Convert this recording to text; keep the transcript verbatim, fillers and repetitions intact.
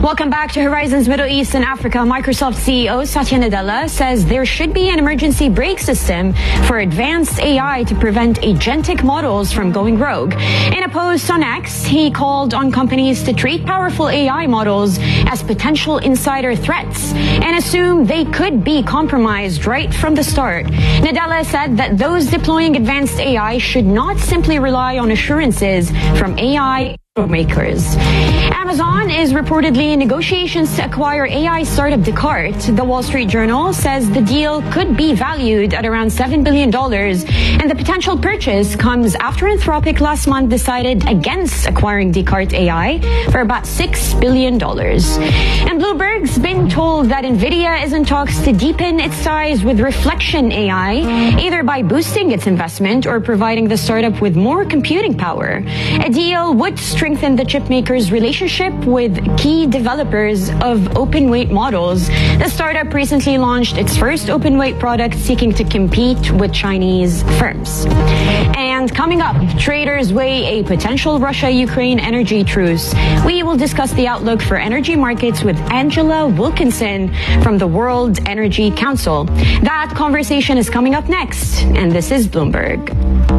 Welcome back to Horizons Middle East and Africa. Microsoft C E O Satya Nadella says there should be an emergency brake system for advanced A I to prevent agentic models from going rogue. In a post on X, he called on companies to treat powerful A I models as potential insider threats and assume they could be compromised right from the start. Nadella said that those deploying advanced A I should not simply rely on assurances from A I makers. Amazon is reportedly in negotiations to acquire A I startup Descartes. The Wall Street Journal says the deal could be valued at around seven billion dollars, and the potential purchase comes after Anthropic last month decided against acquiring Descartes A I for about six billion dollars. And Bloomberg's been told that NVIDIA is in talks to deepen its ties with Reflection A I, either by boosting its investment or providing the startup with more computing power. A deal would strengthen the chipmaker's relationship with key developers of open-weight models. The startup recently launched its first open-weight product seeking to compete with Chinese firms. And coming up, traders weigh a potential Russia-Ukraine energy truce. We will discuss the outlook for energy markets with Angela Wilkinson from the World Energy Council. That conversation is coming up next, and this is Bloomberg.